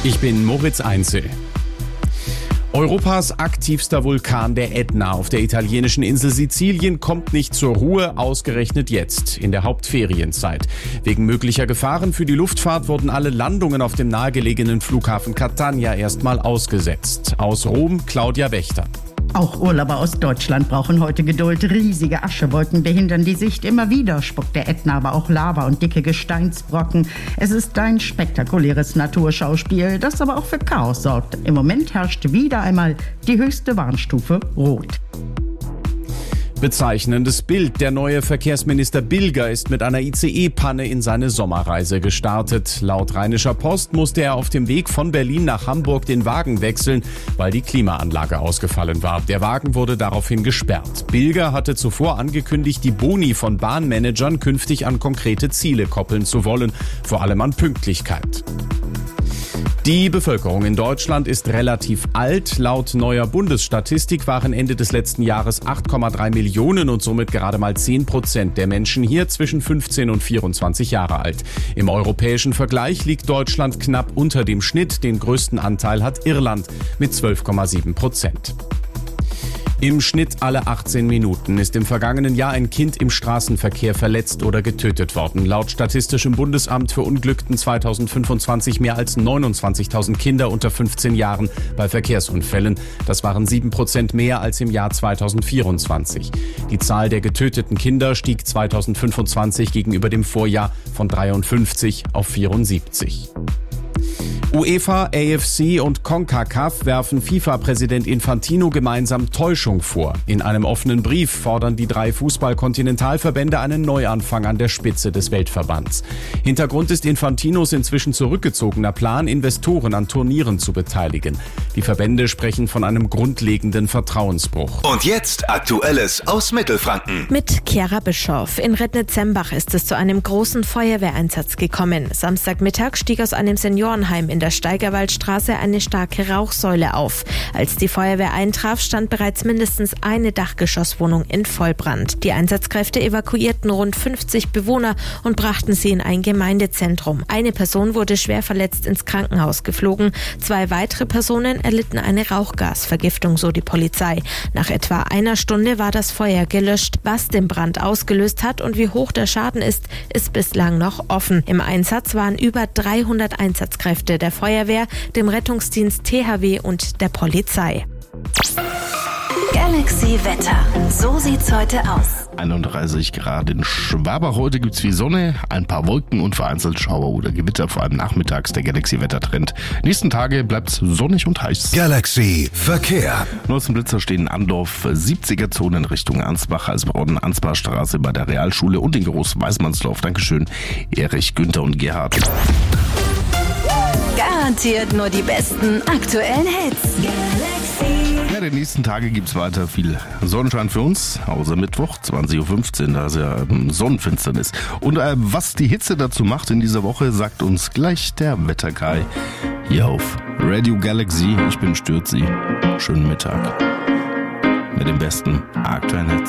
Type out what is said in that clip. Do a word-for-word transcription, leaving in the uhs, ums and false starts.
Ich bin Moritz Einzel. Europas aktivster Vulkan, der Ätna auf der italienischen Insel Sizilien, kommt nicht zur Ruhe, ausgerechnet jetzt, in der Hauptferienzeit. Wegen möglicher Gefahren für die Luftfahrt wurden alle Landungen auf dem nahegelegenen Flughafen Catania erstmal ausgesetzt. Aus Rom, Claudia Wächter. Auch Urlauber aus Deutschland brauchen heute Geduld. Riesige Aschewolken behindern die Sicht. Immer wieder spuckt der Ätna aber auch Lava und dicke Gesteinsbrocken. Es ist ein spektakuläres Naturschauspiel, das aber auch für Chaos sorgt. Im Moment herrscht wieder einmal die höchste Warnstufe Rot. Bezeichnendes Bild. Der neue Verkehrsminister Bilger ist mit einer I C E-Panne in seine Sommerreise gestartet. Laut Rheinischer Post musste er auf dem Weg von Berlin nach Hamburg den Wagen wechseln, weil die Klimaanlage ausgefallen war. Der Wagen wurde daraufhin gesperrt. Bilger hatte zuvor angekündigt, die Boni von Bahnmanagern künftig an konkrete Ziele koppeln zu wollen, vor allem an Pünktlichkeit. Die Bevölkerung in Deutschland ist relativ alt. Laut neuer Bundesstatistik waren Ende des letzten Jahres acht Komma drei Millionen und somit gerade mal zehn Prozent der Menschen hier zwischen fünfzehn und vierundzwanzig Jahre alt. Im europäischen Vergleich liegt Deutschland knapp unter dem Schnitt. Den größten Anteil hat Irland mit zwölf Komma sieben Prozent. Im Schnitt alle achtzehn Minuten ist im vergangenen Jahr ein Kind im Straßenverkehr verletzt oder getötet worden. Laut Statistischem Bundesamt verunglückten zweitausendfünfundzwanzig mehr als neunundzwanzigtausend Kinder unter fünfzehn Jahren bei Verkehrsunfällen. Das waren sieben Prozent mehr als im Jahr zweitausendvierundzwanzig. Die Zahl der getöteten Kinder stieg zweitausendfünfundzwanzig gegenüber dem Vorjahr von dreiundfünfzig auf vierundsiebzig. UEFA, A F C und CONCACAF werfen FIFA-Präsident Infantino gemeinsam Täuschung vor. In einem offenen Brief fordern die drei Fußball-Kontinentalverbände einen Neuanfang an der Spitze des Weltverbands. Hintergrund ist Infantinos inzwischen zurückgezogener Plan, Investoren an Turnieren zu beteiligen. Die Verbände sprechen von einem grundlegenden Vertrauensbruch. Und jetzt Aktuelles aus Mittelfranken. Mit Chiara Bischoff. In Rednitz-Sembach ist es zu einem großen Feuerwehreinsatz gekommen. Samstagmittag stieg aus einem Seniorenheim in der Steigerwaldstraße eine starke Rauchsäule auf. Als die Feuerwehr eintraf, stand bereits mindestens eine Dachgeschosswohnung in Vollbrand. Die Einsatzkräfte evakuierten rund fünfzig Bewohner und brachten sie in ein Gemeindezentrum. Eine Person wurde schwer verletzt ins Krankenhaus geflogen. Zwei weitere Personen erlitten eine Rauchgasvergiftung, so die Polizei. Nach etwa einer Stunde war das Feuer gelöscht. Was den Brand ausgelöst hat und wie hoch der Schaden ist, ist bislang noch offen. Im Einsatz waren über dreihundert Einsatzkräfte der Feuerwehr, dem Rettungsdienst T H W und der Polizei. Galaxy Wetter. So sieht's heute aus. einunddreißig Grad in Schwabach. Heute gibt's viel Sonne, ein paar Wolken und vereinzelt Schauer oder Gewitter, vor allem nachmittags der Galaxy-Wettertrend. Nächsten Tage bleibt's sonnig und heiß. Galaxy Verkehr. Neuesten Blitzer stehen in Andorf, siebziger Zone in Richtung Ansbach, Eisbronn, Ansbachstraße bei der Realschule und in Groß-Weißmannsdorf. Dankeschön, Erich, Günther und Gerhard. Garantiert nur die besten aktuellen Hits. Galaxy. Ja, die nächsten Tage gibt's weiter viel Sonnenschein für uns, außer Mittwoch, zwanzig Uhr fünfzehn, da ist ja ähm, Sonnenfinsternis. Und äh, was die Hitze dazu macht in dieser Woche, sagt uns gleich der Wetterkai hier auf Radio Galaxy. Ich bin Stürzi. Schönen Mittag mit dem besten aktuellen Hits.